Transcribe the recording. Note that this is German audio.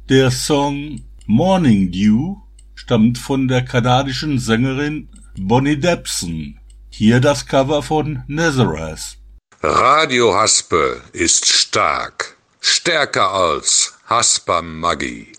Der Song Morning Dew stammt von der kanadischen Sängerin Bonnie Debson. Hier das Cover von Nazareth. Radio Haspel ist stark. Stärker als Hasper Maggi.